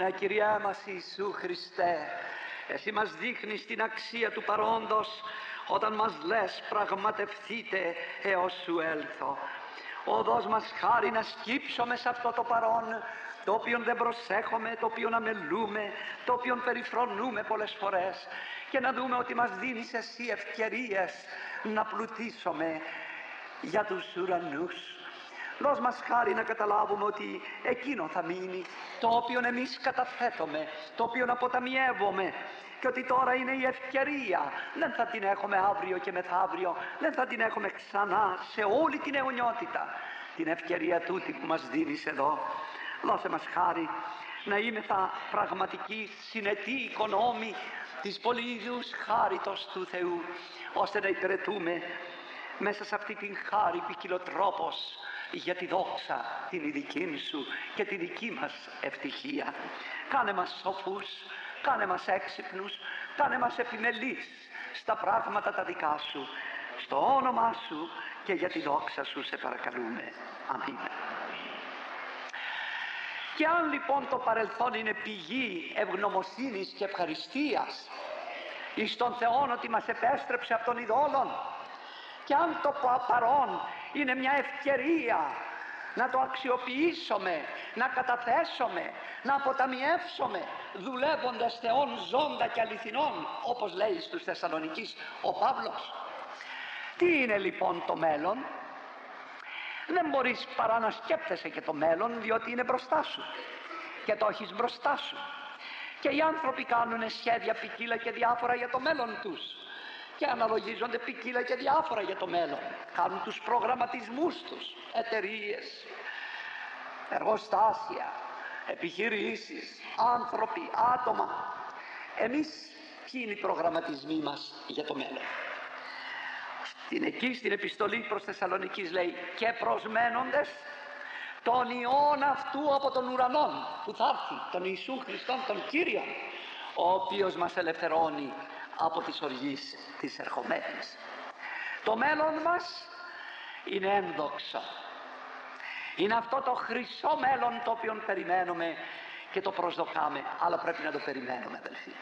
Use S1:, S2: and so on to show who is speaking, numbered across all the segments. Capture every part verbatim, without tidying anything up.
S1: Ναι, Κυριέ μας Ιησού Χριστέ, Εσύ μας δείχνεις την αξία του παρόντος όταν μας λες πραγματευθείτε έως σου έλθω. Οδός μας χάρη να σκύψουμε σε αυτό το παρόν, το οποίο δεν προσέχουμε, το οποίο αμελούμε, το οποίο περιφρονούμε πολλές φορές, και να δούμε ότι μας δίνεις εσύ ευκαιρίες να πλουτίσουμε για τους ουρανούς. Δώσ' μας χάρη να καταλάβουμε ότι εκείνο θα μείνει, το οποίο εμείς καταθέτουμε, το οποίο αποταμιεύουμε, και ότι τώρα είναι η ευκαιρία. Δεν θα την έχουμε αύριο και μεθαύριο, δεν θα την έχουμε ξανά σε όλη την αιωνιότητα, την ευκαιρία τούτη που μας δίνεις εδώ. Δώσε μας χάρη να είμεθα πραγματικοί συνετοί οικονόμοι της πολύγιους χάριτος του Θεού, ώστε να υπηρετούμε μέσα σε αυτή την χάρη ποικιλοτρόπως για τη δόξα την ειδική σου και τη δική μας ευτυχία. Κάνε μας σοφούς, κάνε μας έξυπνους, κάνε μας επιμελείς στα πράγματα τα δικά σου, στο όνομά σου και για τη δόξα σου σε παρακαλούμε. Αμήν. Και αν λοιπόν το παρελθόν είναι πηγή ευγνωμοσύνης και ευχαριστίας εις τον Θεόν ότι μας επέστρεψε από τον ειδόλων, και αν το παρόν είναι μια ευκαιρία να το αξιοποιήσουμε, να καταθέσουμε, να αποταμιεύσουμε, δουλεύοντας Θεόν ζώντα και αληθινών, όπως λέει στους Θεσσαλονικείς ο Παύλος. Τι είναι λοιπόν το μέλλον? Δεν μπορείς παρά να σκέπτεσαι και το μέλλον, διότι είναι μπροστά σου και το έχεις μπροστά σου, και οι άνθρωποι κάνουν σχέδια ποικίλα και διάφορα για το μέλλον τους και αναλογίζονται ποικίλα και διάφορα για το μέλλον, κάνουν τους προγραμματισμούς τους, εταιρείες, εργοστάσια, επιχειρήσεις, άνθρωποι, άτομα. Εμείς ποιοι είναι οι προγραμματισμοί μας για το μέλλον? Στην εκεί στην επιστολή προς Θεσσαλονικείς λέει: και προσμένοντες τον Υιόν αυτού από τον ουρανόν που θα έρθει, τον Ιησού Χριστόν τον Κύριον, ο οποίος μας ελευθερώνει από τις οργείς της ερχομένης. Το μέλλον μας είναι ένδοξο, είναι αυτό το χρυσό μέλλον το οποίο περιμένουμε και το προσδοκάμε, αλλά πρέπει να το περιμένουμε, αδελφοί.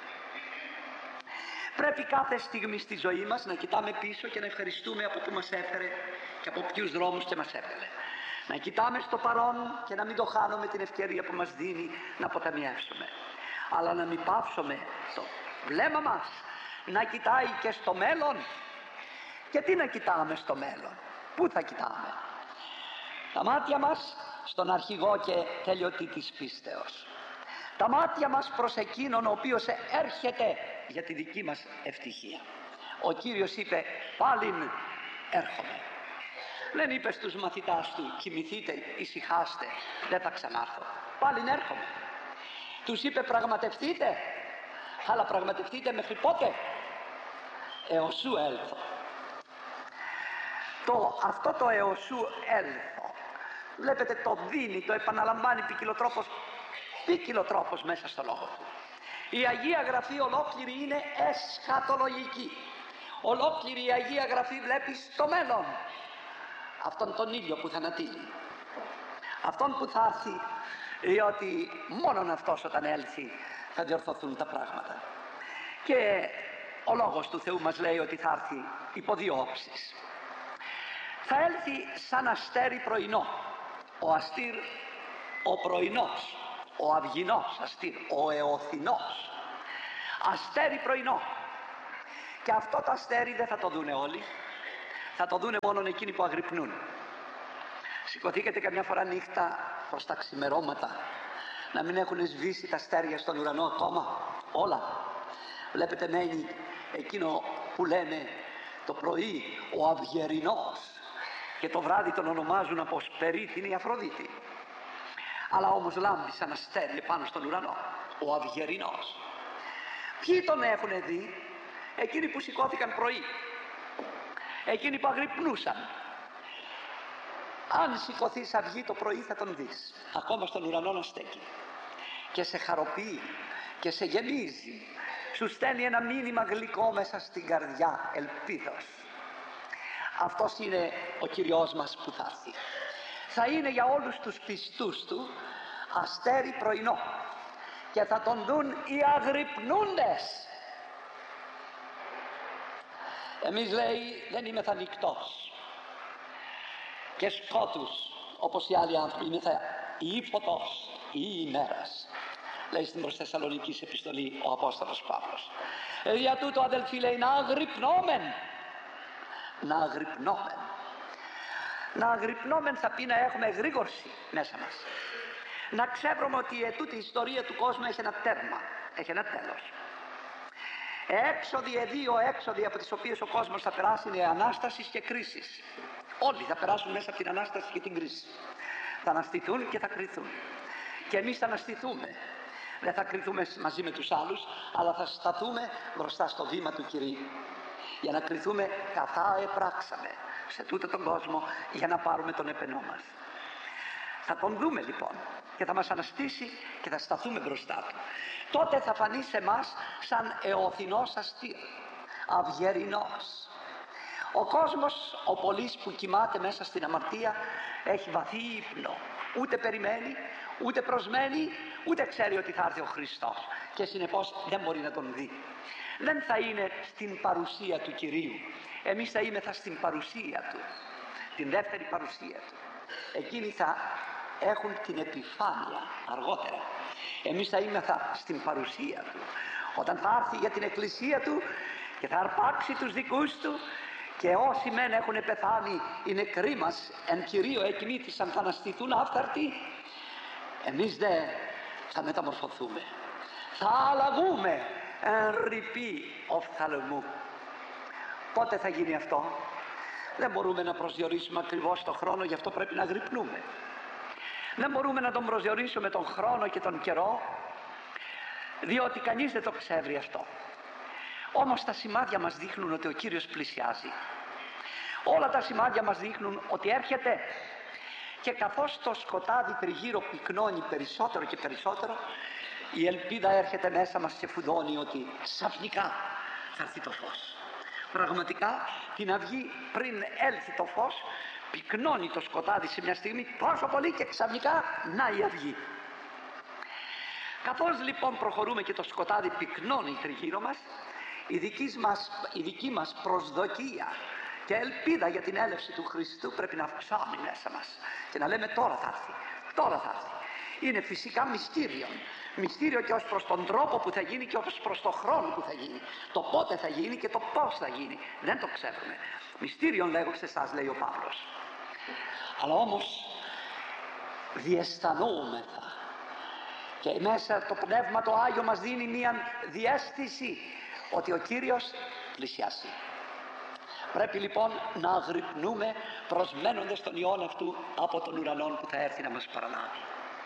S1: Πρέπει κάθε στιγμή στη ζωή μας να κοιτάμε πίσω και να ευχαριστούμε από που μας έφερε και από ποιους δρόμους και μας έφερε. Να κοιτάμε στο παρόν και να μην το χάνουμε την ευκαιρία που μας δίνει να αποταμιεύσουμε, αλλά να μην πάψουμε το βλέμμα μας να κοιτάει και στο μέλλον. Και τι να κοιτάμε στο μέλλον? Πού θα κοιτάμε? Τα μάτια μας στον αρχηγό και τελειωτή της πίστεως, τα μάτια μας προς εκείνον ο οποίος έρχεται για τη δική μας ευτυχία. Ο Κύριος είπε: πάλιν έρχομαι. Δεν είπε στους μαθητάς του: κοιμηθείτε, ησυχάστε, δεν θα ξανάρθω. Πάλιν έρχομαι. Τους είπε: πραγματευτείτε, αλλά πραγματευτείτε μέχρι πότε? Έως σου έλθω. Το, αυτό το έως σου έλθω, βλέπετε, το δίνει, το επαναλαμβάνει ποικιλοτρόπως, ποικιλοτρόπως μέσα στο λόγο του. Η Αγία Γραφή ολόκληρη είναι εσχατολογική. Ολόκληρη η Αγία Γραφή βλέπει στο μέλλον αυτόν τον ήλιο που θα ανατείλει, αυτόν που θα έρθει, διότι μόνον αυτός όταν έλθει θα διορθωθούν τα πράγματα. Και ο λόγος του Θεού μας λέει ότι θα έρθει υπό δύο όψεις. Θα έλθει σαν αστέρι πρωινό, ο αστήρ ο πρωινός, ο αυγινός αστήρ, ο εωθινός, αστέρι πρωινό. Και αυτό το αστέρι δεν θα το δούνε όλοι, θα το δούνε μόνο εκείνοι που αγρυπνούν. Σηκωθήκατε καμιά φορά νύχτα προς τα ξημερώματα, να μην έχουν σβήσει τα αστέρια στον ουρανό ακόμα? Όλα. Βλέπετε, μένει εκείνο που λένε το πρωί ο αυγερινός, και το βράδυ τον ονομάζουν από σπερίτην η Αφροδίτη. Αλλά όμως λάμπει σαν αστέρι πάνω στον ουρανό, ο αυγερινός. Ποιοι τον έχουν δει? Εκείνοι που σηκώθηκαν πρωί, εκείνοι που αγρυπνούσαν. Αν σηκωθείς αυγή το πρωί θα τον δεις ακόμα στον ουρανό να στέκει και σε χαροποιεί και σε γεμίζει, σου στέλνει ένα μήνυμα γλυκό μέσα στην καρδιά ελπίδος. Αυτός είναι ο Κυριός μας που θα έρθει. Θα είναι για όλους τους πιστούς του αστέρι πρωινό, και θα τον δουν οι αγρυπνούντες. Εμείς, λέει, δεν είμαι θα νυκτός και σκότους όπως οι άλλοι άνθρωποι, είμαι θα ύποτος ή ημέρας, λέει στην προς Θεσσαλονικής επιστολή ο Απόστολος Παύλος. Ε, για τούτο, αδελφοί, λέει, να αγρυπνόμεν, να αγρυπνόμεν. Να αγρυπνόμεν θα πει να έχουμε εγρήγορση μέσα μας. Να ξέρουμε ότι ετούτη η ιστορία του κόσμου έχει ένα τέρμα, έχει ένα τέλος. Έξοδοι, δύο έξοδοι από τις οποίες ο κόσμος θα περάσει είναι Ανάστασης και κρίσης. Όλοι θα περάσουν μέσα από την Ανάσταση και την κρίση. Θα αναστηθούν και θα κριθούν. Και εμείς θα αναστηθούμε. Δεν θα κριθούμε μαζί με τους άλλους, αλλά θα σταθούμε μπροστά στο βήμα του Κυρίου. Για να κριθούμε καθά επράξαμε σε τούτο τον κόσμο, για να πάρουμε τον επενό μας. Θα τον δούμε λοιπόν και θα μας αναστήσει και θα σταθούμε μπροστά του. Τότε θα φανεί σε εμάς σαν εωθινός αστείο, αυγερινός. Ο κόσμος, ο πολύς που κοιμάται μέσα στην αμαρτία, έχει βαθύ ύπνο. Ούτε περιμένει, ούτε προσμένει, ούτε ξέρει ότι θα έρθει ο Χριστός και συνεπώς δεν μπορεί να τον δει. Δεν θα είναι στην παρουσία του Κυρίου. Εμείς θα είμεθα στην παρουσία του, την δεύτερη παρουσία του. Εκείνοι θα έχουν την επιφάνεια αργότερα. Εμείς θα είμεθα στην παρουσία του, όταν θα έρθει για την εκκλησία του και θα αρπάξει τους δικούς του, και όσοι μεν έχουν πεθάνει οι νεκροί μας εν Κυρίω εκοιμήθησαν, θα αναστηθούν άφθαρτοι. Εμείς δε θα μεταμορφωθούμε, θα αλλαγούμε εν ρηπή οφθαλμού. Πότε θα γίνει αυτό? Δεν μπορούμε να προσδιορίσουμε ακριβώς τον χρόνο, γι' αυτό πρέπει να γρυπνούμε. Δεν μπορούμε να τον προσδιορίσουμε τον χρόνο και τον καιρό, διότι κανείς δεν το ξέρει αυτό. Όμως τα σημάδια μας δείχνουν ότι ο Κύριος πλησιάζει. Όλα τα σημάδια μας δείχνουν ότι έρχεται, και καθώς το σκοτάδι τριγύρω πυκνώνει περισσότερο και περισσότερο, η ελπίδα έρχεται μέσα μας και φουδώνει ότι ξαφνικά θα έρθει το φως. Πραγματικά την αυγή, πριν έλθει το φως, πυκνώνει το σκοτάδι σε μια στιγμή τόσο πολύ και ξαφνικά να η αυγή. Καθώς λοιπόν προχωρούμε και το σκοτάδι πυκνώνει τριγύρω μας, η δική μας, η δική μας προσδοκία και ελπίδα για την έλευση του Χριστού πρέπει να αυξάνει μέσα μας και να λέμε τώρα θα έρθει, τώρα θα έρθει. Είναι φυσικά μυστήριο. Μυστήριο και ως προς τον τρόπο που θα γίνει και ως προς τον χρόνο που θα γίνει. Το πότε θα γίνει και το πώς θα γίνει. Δεν το ξέρουμε. Μυστήριο λέγω σε εσάς, λέει ο Παύλος. Αλλά όμως διαισθανόμεθα και μέσα το Πνεύμα το Άγιο μας δίνει μια διαίσθηση ότι ο Κύριος πλησιάζει. Πρέπει λοιπόν να αγρυπνούμε προσμένοντας τον ιόν αυτού από τον ουρανό που θα έρθει να μας παραλάβει.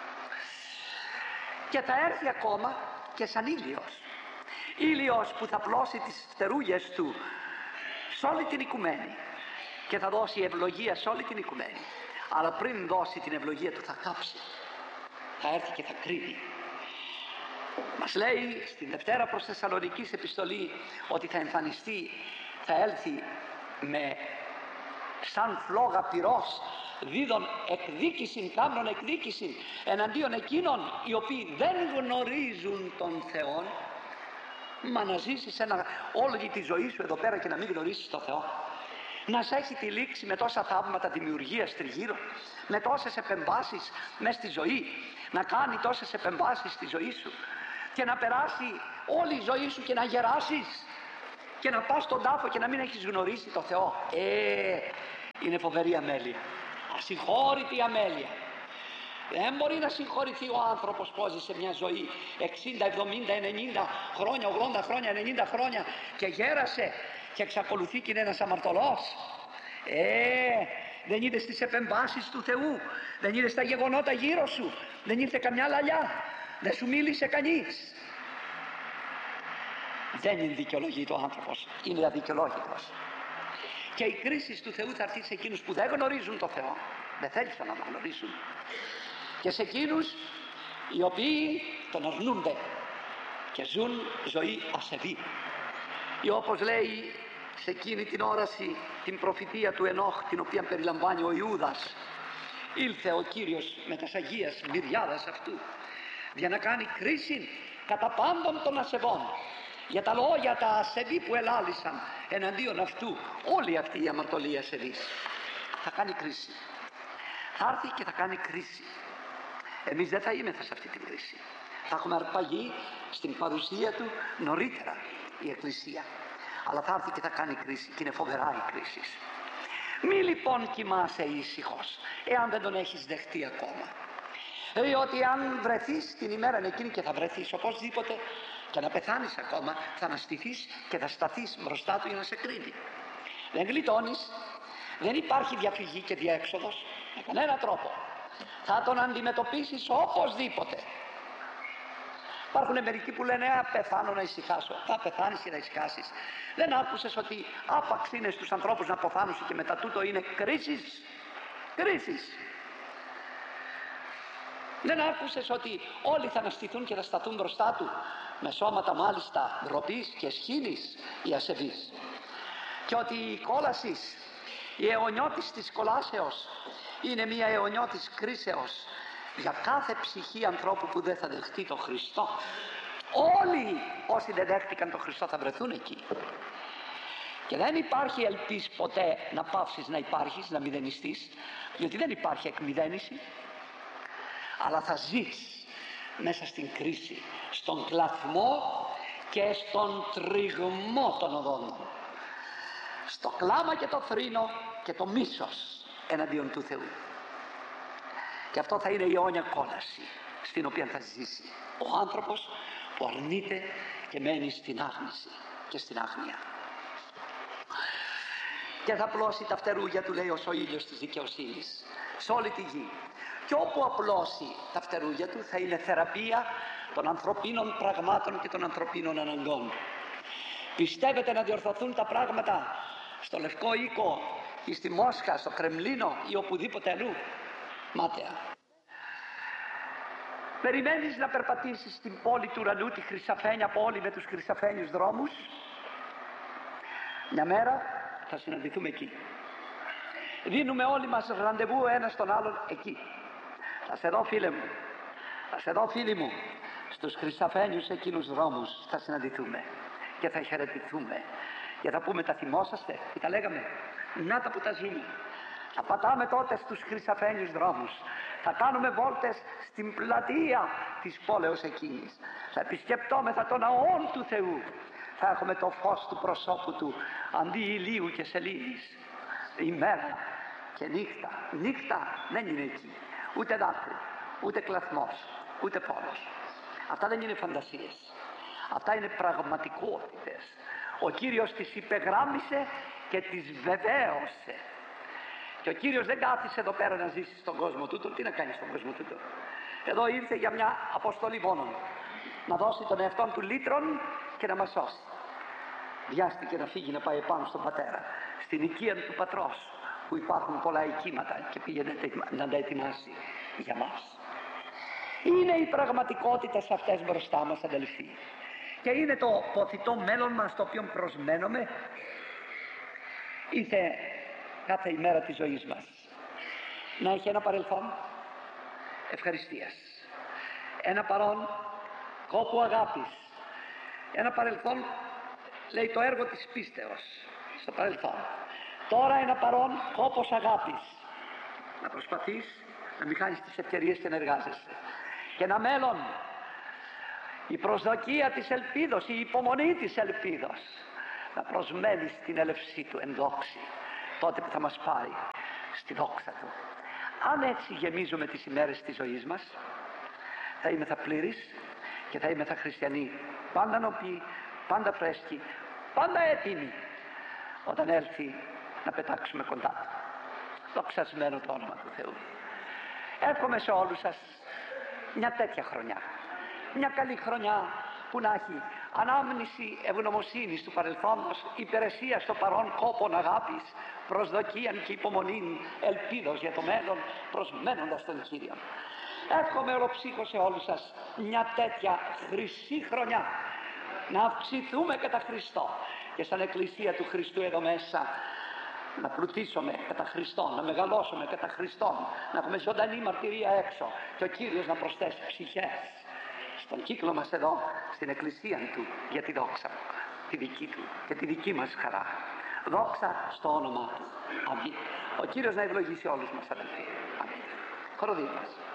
S1: Και θα έρθει ακόμα και σαν ήλιος. Ήλιος που θα πλώσει τις φτερούγες του σε όλη την οικουμένη και θα δώσει ευλογία σε όλη την οικουμένη. Αλλά πριν δώσει την ευλογία του θα κάψει. Θα έρθει και θα κρίνει. Μας λέει στην Δευτέρα προς Θεσσαλονικής επιστολή ότι θα εμφανιστεί, θα έλθει με σαν φλόγα πυρός, δίδων εκδίκησιν, κάμνων εκδίκησιν εναντίον εκείνων οι οποίοι δεν γνωρίζουν τον Θεό. Μα να ζήσεις ένα, όλη τη ζωή σου εδώ πέρα και να μην γνωρίσεις τον Θεό, να σε έχει τυλίξει με τόσα θαύματα δημιουργίας τριγύρω, με τόσες επεμβάσεις μες στη ζωή, να κάνει τόσες επεμβάσεις στη ζωή σου και να περάσει όλη η ζωή σου και να γεράσεις και να πας στον τάφο και να μην έχεις γνωρίσει το Θεό. Ε, είναι φοβερή αμέλεια, ασυγχώρητη αμέλεια. Δεν μπορεί να συγχωρηθεί ο άνθρωπος που ζει σε μια ζωή εξήντα, εβδομήντα, ενενήντα χρόνια, ογδόντα χρόνια, ενενήντα χρόνια και γέρασε και εξακολουθεί και είναι ένας αμαρτωλός. Ε, δεν είδες τις επεμβάσεις του Θεού, δεν είδες τα γεγονότα γύρω σου, δεν ήρθε καμιά λαλιά, δεν σου μίλησε κανείς. Δεν είναι δικαιολογητός ο άνθρωπος, είναι αδικαιολόγητος. Και η κρίση του Θεού θα έρθει σε εκείνους που δεν γνωρίζουν το Θεό, δεν θέλησαν να τον γνωρίσουν, και σε εκείνους οι οποίοι τον αρνούνται και ζουν ζωή ασεβή. Ή όπως λέει σε εκείνη την όραση την προφητεία του Ενόχ, την οποία περιλαμβάνει ο Ιούδας, ήλθε ο Κύριος με τας Αγίας μυριάδας αυτού, για να κάνει κρίση κατά πάντων των ασεβών, για τα λόγια τα ασεβή που ελάλησαν εναντίον αυτού. Όλη αυτή η αμαρτωλή ασεβής θα κάνει κρίση, θα έρθει και θα κάνει κρίση. Εμείς δεν θα είμαστε σε αυτή την κρίση, θα έχουμε αρπαγεί στην παρουσία του νωρίτερα η Εκκλησία, αλλά θα έρθει και θα κάνει κρίση, και είναι φοβερά η κρίση. Μη λοιπόν κοιμάσαι ήσυχος, εάν δεν τον έχεις δεχτεί ακόμα, διότι αν βρεθείς την ημέρα εκείνη, και θα βρεθείς οπωσδήποτε, και να πεθάνεις ακόμα, θα αναστηθείς και θα σταθείς μπροστά του για να σε κρίνει. Δεν γλιτώνεις, δεν υπάρχει διαφυγή και διέξοδος με κανένα τρόπο. Θα τον αντιμετωπίσεις οπωσδήποτε. Υπάρχουν μερικοί που λένε «Α, πεθάνω να ησυχάσω». Θα πεθάνεις και να ησυχάσεις. Δεν άκουσες ότι άπαξ είναι στους ανθρώπους να αποθάνουν και μετά τούτο είναι κρίσεις. Κρίσεις. Δεν άκουσες ότι όλοι θα αναστηθούν και θα σταθούν μπροστά του με σώματα μάλιστα ντροπής και σχήνης οι ασεβείς, και ότι η κόλαση, η αιωνιώτης της κολάσεως, είναι μια αιωνιώτης κρίσεως για κάθε ψυχή ανθρώπου που δεν θα δεχτεί τον Χριστό. Όλοι όσοι δεν δέχτηκαν τον Χριστό θα βρεθούν εκεί, και δεν υπάρχει ελπίς ποτέ να πάυσεις να υπάρχεις, να μηδενιστείς, διότι δεν υπάρχει εκμηδένιση, αλλά θα ζεις μέσα στην κρίση, στον κλαθμό και στον τριγμό των οδών, στο κλάμα και το θρήνο και το μίσος εναντίον του Θεού. Και αυτό θα είναι η αιώνια κόλαση στην οποία θα ζήσει ο άνθρωπος που αρνείται και μένει στην άγνηση και στην άγνοια. Και θα πλώσει τα φτερούγια του, λέει, ως ο ήλιος της δικαιοσύνης σε όλη τη γη. Και όπου απλώσει τα φτερούγια του θα είναι θεραπεία των ανθρωπίνων πραγμάτων και των ανθρωπίνων αναγκών. Πιστεύετε να διορθωθούν τα πράγματα στο Λευκό Οίκο ή στη Μόσχα, στο Κρεμλίνο ή οπουδήποτε αλλού? Μάταια. Περιμένεις να περπατήσεις στην πόλη του ουρανού, τη χρυσαφένια πόλη με τους χρυσαφένιους δρόμους? Μια μέρα θα συναντηθούμε εκεί. Δίνουμε όλοι μας ραντεβού ένας στον άλλον εκεί. Θα σε δω, φίλε μου, θα σε δω, φίλοι μου, στους χρυσαφένιους εκείνους δρόμους θα συναντηθούμε και θα χαιρετηθούμε και θα πούμε, τα θυμόσαστε ή τα λέγαμε? Να τα που τα ζούμε. Θα πατάμε τότε στους χρυσαφένιους δρόμους, θα κάνουμε βόλτες στην πλατεία της πόλεως εκείνης, θα επισκεπτόμεθα τον ναό του Θεού, θα έχουμε το φως του προσώπου του αντί ηλίου και σελήνης, ημέρα και νύχτα. Νύχτα δεν είναι εκεί, ούτε δάκρυ, ούτε κλαθμός, ούτε πόνος. Αυτά δεν είναι φαντασίες, αυτά είναι πραγματικότητες. Ο Κύριος τις υπεγράμμισε και τις βεβαίωσε. Και ο Κύριος δεν κάθισε εδώ πέρα να ζήσει στον κόσμο τούτο. Τι να κάνει στον κόσμο τούτο? Εδώ ήρθε για μια αποστολή μόνον, να δώσει τον εαυτόν του λύτρον και να μας σώσει. Βιάστηκε να φύγει να πάει επάνω στον Πατέρα, στην οικία του Πατρός, που υπάρχουν πολλά οικήματα, και πήγε να τα ετοιμάσει για μας. Είναι οι πραγματικότητες αυτές μπροστά μας, αδελφοί, και είναι το ποθητό μέλλον μας το οποίο προσμένουμε είτε κάθε ημέρα της ζωής μας να έχει ένα παρελθόν ευχαριστίας, ένα παρόν κόπου αγάπης, ένα παρελθόν, λέει, το έργο της πίστεως στο παρελθόν. Τώρα ένα παρόν κόπος αγάπης, να προσπαθείς να μην χάνεις τις ευκαιρίες και να εργάζεσαι, και ένα μέλλον, η προσδοκία της ελπίδος, η υπομονή της ελπίδος, να προσμένεις την έλευσή του εν δόξη, τότε που θα μας πάρει στη δόξα του. Αν έτσι γεμίζουμε τις ημέρες της ζωής μας, θα είμαι θα πλήρης και θα είμαι θα χριστιανοί, πάντα νοποί, πάντα φρέσκοι, πάντα έτοιμοι όταν έλθει να πετάξουμε κοντά του. Δοξασμένο το όνομα του Θεού. Εύχομαι σε όλους σας μια τέτοια χρονιά, μια καλή χρονιά που να έχει ανάμνηση ευγνωμοσύνης του παρελθόντος, υπηρεσία στο παρόν, κόπον αγάπης, προσδοκίαν και υπομονήν, ελπίδος για το μέλλον, προσμένοντας τον Κύριο. Εύχομαι ολοψύχω σε όλους σας μια τέτοια χρυσή χρονιά, να αυξηθούμε κατά Χριστό και σαν Εκκλησία του Χριστού εδώ μέσα να πλουτίσουμε κατά Χριστόν, να μεγαλώσουμε κατά Χριστόν, να έχουμε ζωντανή μαρτυρία έξω και ο Κύριος να προσθέσει ψυχές στον κύκλο μας εδώ, στην εκκλησία του, για τη δόξα τη δική του και τη δική μας χαρά. Δόξα στο όνομά του. Αμήν. Ο Κύριος να ευλογήσει όλους μας, αδελφοί. Αμήν. Χοροδία μας.